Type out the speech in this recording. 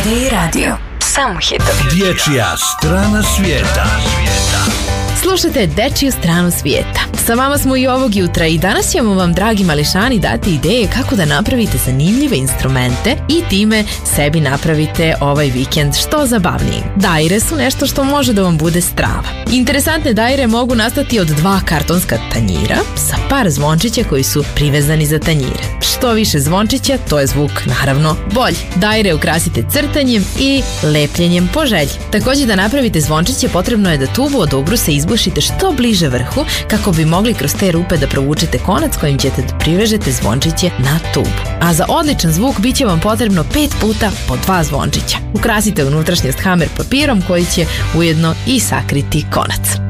Ide i radio. Samo hitovi. Dječja strana svijeta. Slušajte Dečiju stranu svijeta. Sa vama smo i ovog jutra i danas ćemo vam, dragi mališani, dati ideje kako da napravite zanimljive instrumente i time sebi napravite ovaj vikend što zabavniji. Daire su nešto što može da vam bude strava. Interesantne daire mogu nastati od 2 kartonska tanjira sa par zvončića koji su privezani za tanjire. Što više zvončića, to je zvuk naravno bolji. Daire ukrasite crtanjem i lepljenjem po želji. Također, da napravite zvončiće, potrebno je da tubu od ubrusa izbušite što bliže vrhu kako bi mogli kroz te rupe da provučete konac kojim ćete da privežete zvončiće na tubu. A za odličan zvuk bit će vam potrebno 5 puta po 2 zvončića. Ukrasite unutrašnjost hamer papirom koji će ujedno i sakriti konac.